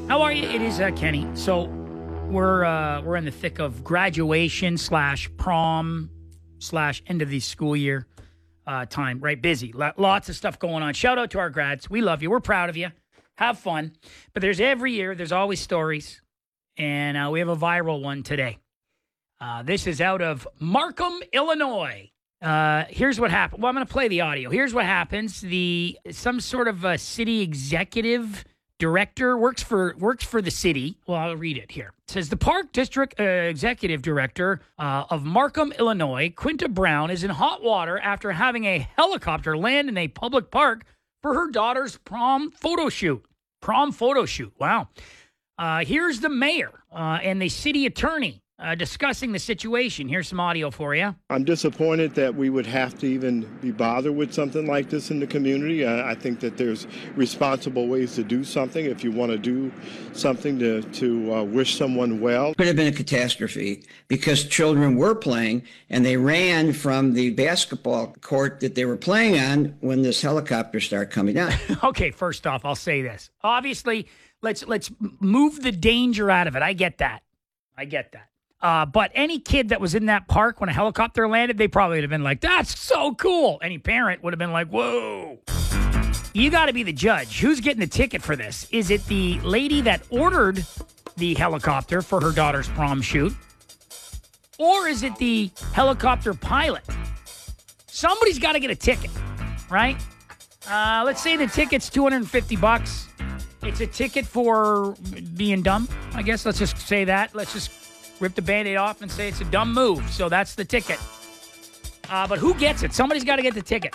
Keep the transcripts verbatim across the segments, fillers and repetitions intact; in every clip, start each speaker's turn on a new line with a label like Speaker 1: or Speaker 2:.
Speaker 1: How are you? It is uh, Kenny. So we're uh, we're in the thick of graduation slash prom slash end of the school year uh, time. Right, busy. L- lots of stuff going on. Shout out to our grads. We love you. We're proud of you. Have fun. But there's every year. There's always stories, and uh, we have a viral one today. Uh, this is out of Markham, Illinois. Uh, here's what happened. Well, I'm going to play the audio. Here's what happens. The some sort of a city executive director works for works for the city. Well, I'll read it here. It says the Park District uh, Executive Director uh, of Markham, Illinois, Quinta Brown, is in hot water after having a helicopter land in a public park for her daughter's prom photo shoot. Prom photo shoot. Wow. Uh, here's the mayor uh, and the city attorney Uh, discussing the situation. Here's some audio for you.
Speaker 2: I'm disappointed that we would have to even be bothered with something like this in the community. I, I think that there's responsible ways to do something. If you want to do something to, to uh, wish someone well.
Speaker 3: Could have been a catastrophe because children were playing and they ran from the basketball court that they were playing on when this helicopter started coming down.
Speaker 1: Okay, first off, I'll say this. Obviously, let's let's move the danger out of it. I get that. I get that. Uh, but any kid that was in that park when a helicopter landed, they probably would have been like, that's so cool. Any parent would have been like, whoa. You got to be the judge. Who's getting the ticket for this? Is it the lady that ordered the helicopter for her daughter's prom shoot? Or is it the helicopter pilot? Somebody's got to get a ticket, right? Uh, let's say the ticket's two hundred fifty bucks. It's a ticket for being dumb, I guess. Let's just say that. Let's just rip the Band-Aid off and say it's a dumb move. So that's the ticket. Uh, but who gets it? Somebody's got to get the ticket.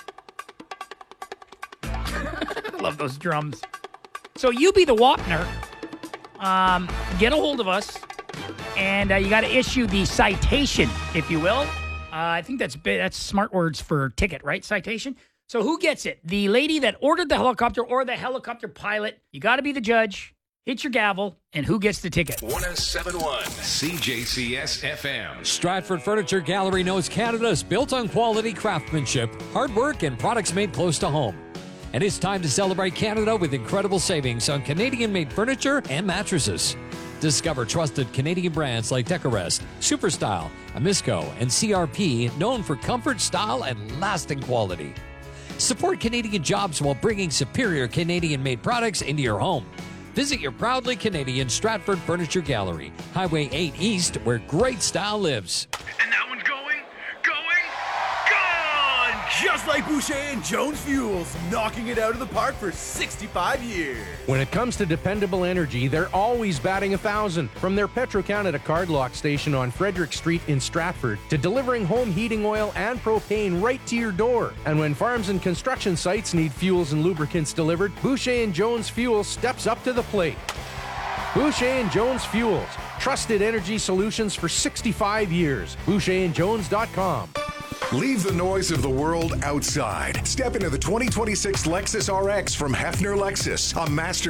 Speaker 1: I love those drums. So you be the Wapner. Um, get a hold of us. And uh, you got to issue the citation, if you will. Uh, I think that's that's smart words for ticket, right? Citation. So who gets it? The lady that ordered the helicopter or the helicopter pilot? You got to be the judge. Hit your gavel, and who gets the ticket?
Speaker 4: one oh seven point one C J C S F M.
Speaker 5: Stratford Furniture Gallery knows Canada is built on quality craftsmanship, hard work, and products made close to home. And it's time to celebrate Canada with incredible savings on Canadian-made furniture and mattresses. Discover trusted Canadian brands like Decorest, Superstyle, Amisco, and C R P, known for comfort, style, and lasting quality. Support Canadian jobs while bringing superior Canadian-made products into your home. Visit your proudly Canadian Stratford Furniture Gallery, Highway eight East, where great style lives.
Speaker 6: And that one's going, going, gone! Just like Boucher and Jones Fuels, knocking it out of the park for sixty-five years.
Speaker 7: When it comes to dependable energy, they're always batting a thousand. From their Petro-Canada card lock station on Frederick Street in Stratford to delivering home heating oil and propane right to your door. And when farms and construction sites need fuels and lubricants delivered, Boucher and Jones Fuels steps up to the plate. Boucher and Jones Fuels, trusted energy solutions for sixty-five years. Boucher and Jones dot com.
Speaker 4: Leave the noise of the world outside. Step into the twenty twenty-six Lexus R X from Hefner Lexus, a master